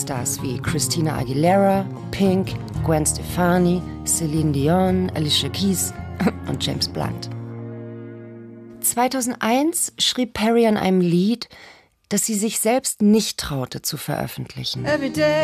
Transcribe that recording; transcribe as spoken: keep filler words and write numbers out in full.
Stars wie Christina Aguilera, Pink, Gwen Stefani, Celine Dion, Alicia Keys und James Blunt. zweitausendeins schrieb Perry an einem Lied, das sie sich selbst nicht traute zu veröffentlichen.